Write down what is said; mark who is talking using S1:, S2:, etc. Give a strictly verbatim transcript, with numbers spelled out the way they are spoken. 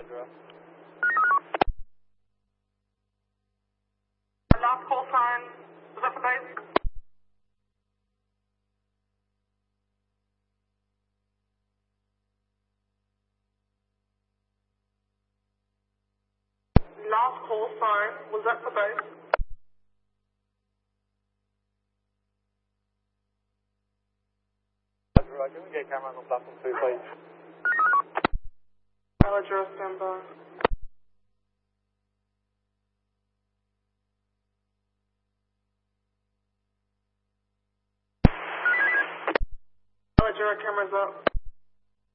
S1: Last call sign, was that for base? Last call sign, was that for base?
S2: Right, can we get camera on the platform two, please?
S1: Manager, stand by. Manager, cameras up.